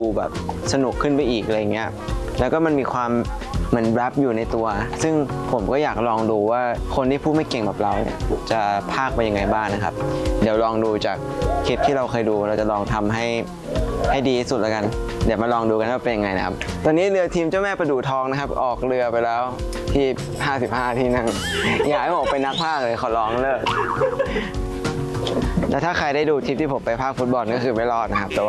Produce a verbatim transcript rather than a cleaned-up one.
ดูแบบสนุกขึ้นไปอีกอะไรเงี้ยแล้วก็มันมีความเหมือนแรปอยู่ในตัวซึ่งผมก็อยากลองดูว่าคนที่พูดไม่เก่งแบบเราเนี่ยจะพากไปยังไงบ้างนะครับเดี๋ยวลองดูจากคลิปที่เราเคยดูเราจะลองทำให้ให้ดีที่สุดแล้วกันเดี๋ยวมาลองดูกันว่าเป็นยังไงนะครับตอนนี้เรือทีมเจ้าแม่ประดู่ทองนะครับออกเรือไปแล้วที่ห้าสิบห้าที่นั่งอยากให้ผมเป็นนักพากย์เลยขอร้องเลิกแล้วถ้าใครได้ดูคลิปที่ผมไปพากย์ฟุตบอลก็คือไม่รอดนะครับแต่